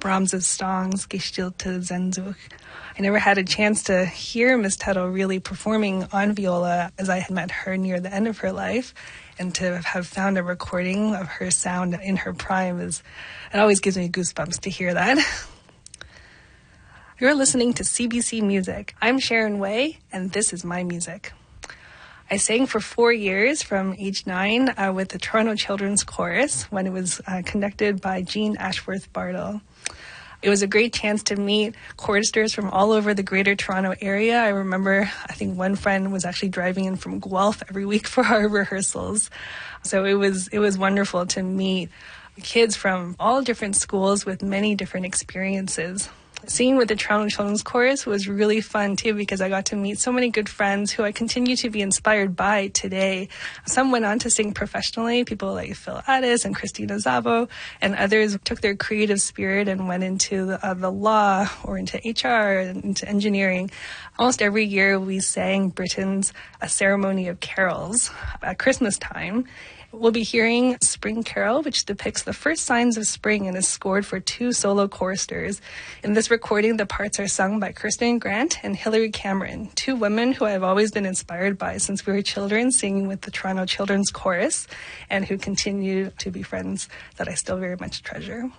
Brahms's songs, Gestilte Sehnsucht. I never had a chance to hear Miss Tuttle really performing on viola, as I had met her near the end of her life, and to have found a recording of her sound in her prime it always gives me goosebumps to hear that. You're listening to CBC Music. I'm Sharon Way, and this is my music. I sang for 4 years from age 9 with the Toronto Children's Chorus when it was conducted by Jean Ashworth Bartle. It was a great chance to meet choristers from all over the Greater Toronto area. I remember, I think one friend was actually driving in from Guelph every week for our rehearsals. So it was wonderful to meet kids from all different schools with many different experiences. Singing with the Toronto Children's Chorus was really fun too, because I got to meet so many good friends who I continue to be inspired by today. Some went on to sing professionally, people like Phil Addis and Christina Zavo, and others took their creative spirit and went into the law or into HR and into engineering. Almost every year we sang Britain's A Ceremony of Carols at Christmas time. We'll be hearing Spring Carol, which depicts the first signs of spring and is scored for 2 solo choristers. In this recording, the parts are sung by Kirsten Grant and Hilary Cameron, 2 women who I've always been inspired by since we were children, singing with the Toronto Children's Chorus, and who continue to be friends that I still very much treasure.